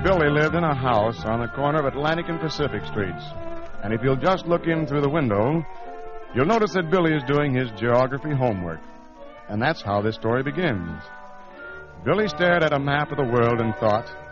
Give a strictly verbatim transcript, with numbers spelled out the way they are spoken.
Billy lived in a house on the corner of Atlantic and Pacific Streets. And if you'll just look in through the window, you'll notice that Billy is doing his geography homework. And that's how this story begins. Billy stared at a map of the world and thought,